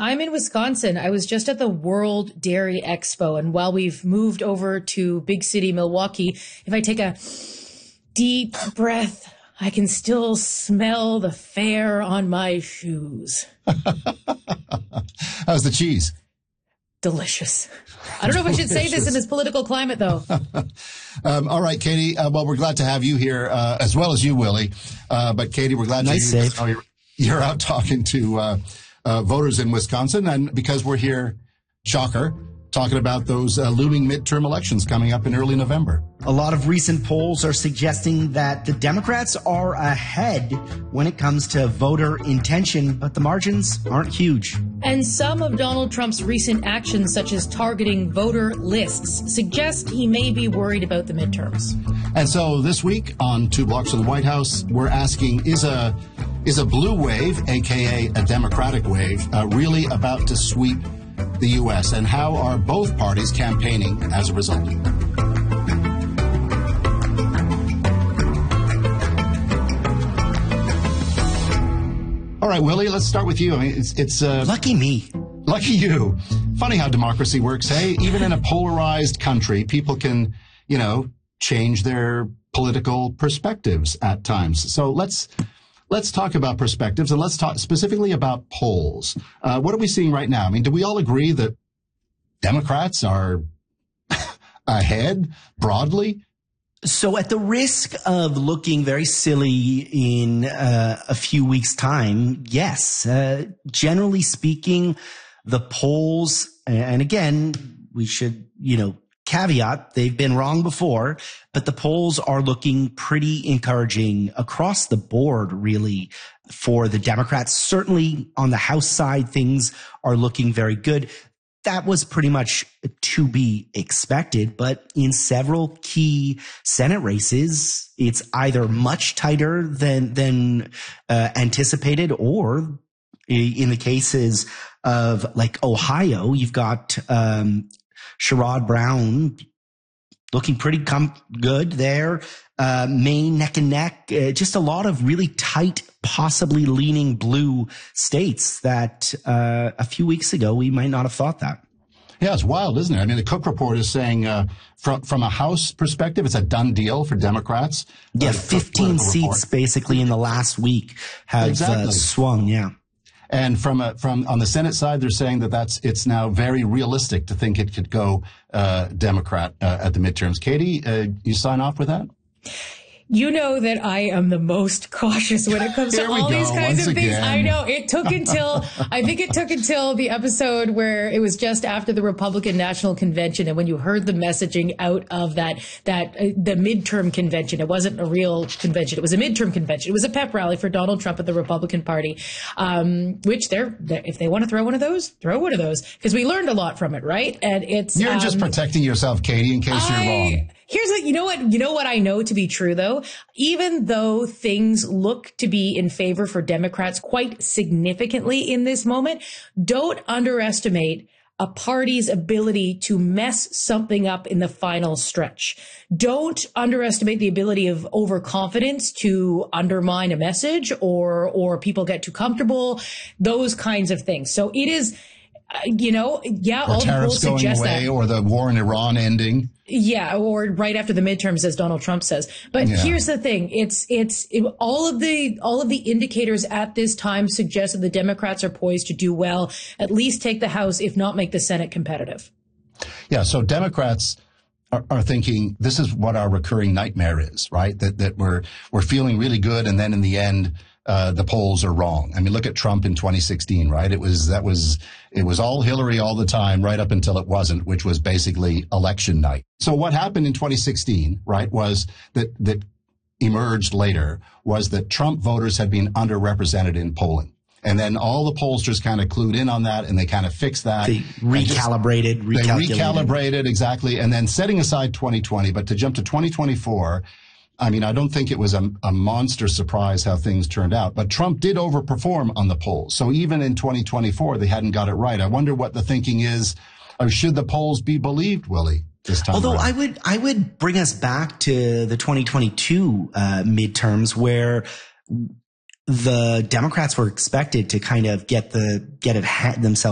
I'm in Wisconsin. I was just at the World Dairy Expo, and while we've moved over to big city Milwaukee, if I take a deep breath, I can still smell the fair on my shoes. How's the cheese? Delicious. I don't know if I should say this in this political climate, though. All right, Katie. Well, we're glad to have you here, as well as you, Willie. But Katie, we're glad you're out talking to voters in Wisconsin, and because we're here, shocker, talking about those looming midterm elections coming up in early November. A lot of recent polls are suggesting that the Democrats are ahead when it comes to voter intention, but the margins aren't huge. And some of Donald Trump's recent actions, such as targeting voter lists, suggest he may be worried about the midterms. And so this week on Two Blocks from the White House, we're asking, is a blue wave, a.k.a. a Democratic wave, really about to sweep the U.S., and how are both parties campaigning as a result? All right, Willie, let's start with you. I mean, it's lucky me. Lucky you. Funny how democracy works, hey? Even in a polarized country, people can, change their political perspectives at times. So let's talk about perspectives, and let's talk specifically about polls. What are we seeing right now? I mean, do we all agree that Democrats are ahead broadly? So at the risk of looking very silly in a few weeks' time, yes. Generally speaking, the polls, and again, we should, caveat, they've been wrong before, but the polls are looking pretty encouraging across the board, really, for the Democrats. Certainly on the House side, things are looking very good. That was pretty much to be expected, but in several key Senate races, it's either much tighter than anticipated, or in the cases of like Ohio, you've got Sherrod Brown looking pretty good there. Maine neck and neck. Just a lot of really tight, possibly leaning blue states that a few weeks ago we might not have thought that. Yeah, it's wild, isn't it? I mean, the Cook Report is saying from a House perspective, it's a done deal for Democrats. Yeah, 15 seats basically in the last week have swung. Yeah. And from on the Senate side, they're saying that it's now very realistic to think it could go Democrat at the midterms. Katie, you sign off with that? You know that I am the most cautious when it comes to all these kinds of things. I know I think it took until the episode where it was just after the Republican National Convention, and when you heard the messaging out of the midterm convention. It wasn't a real convention. It was a midterm convention. It was a pep rally for Donald Trump and the Republican Party, which if they want to throw one of those, throw one of those, because we learned a lot from it, right? And you're just protecting yourself, Katie, in case you're wrong. Here's what, you know what I know to be true, though? Even though things look to be in favor for Democrats quite significantly in this moment, don't underestimate a party's ability to mess something up in the final stretch. Don't underestimate the ability of overconfidence to undermine a message or people get too comfortable, those kinds of things. So it is, all the polls suggest that. Or the war in Iran ending. Yeah, or right after the midterms, as Donald Trump says. But here's the thing: all of the indicators at this time suggest that the Democrats are poised to do well, at least take the House, if not make the Senate competitive. Yeah. So Democrats are thinking this is what our recurring nightmare is, right? That we're feeling really good, and then in the end, the polls are wrong. I mean, look at Trump in 2016, right? It was all Hillary all the time, right up until it wasn't, which was basically election night. So what happened in 2016, right, was that emerged later was that Trump voters had been underrepresented in polling. And then all the pollsters kind of clued in on that, and they kind of fixed that. They recalibrated. They recalibrated, exactly. And then setting aside 2020, but to jump to 2024, I mean, I don't think it was a monster surprise how things turned out, but Trump did overperform on the polls. So even in 2024, they hadn't got it right. I wonder what the thinking is, or should the polls be believed, Willie, this time Although around? I would bring us back to the 2022 midterms, where the Democrats were expected to kind of get themselves